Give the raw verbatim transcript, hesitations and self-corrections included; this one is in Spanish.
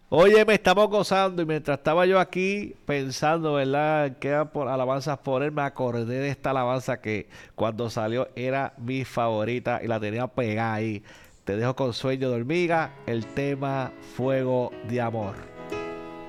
Oye, me estamos gozando y mientras estaba yo aquí pensando, ¿verdad? ¿Qué por alabanzas poner? Me acordé de esta alabanza que cuando salió era mi favorita y la tenía pegada ahí. Te dejo con sueño de hormiga, el tema Fuego de Amor.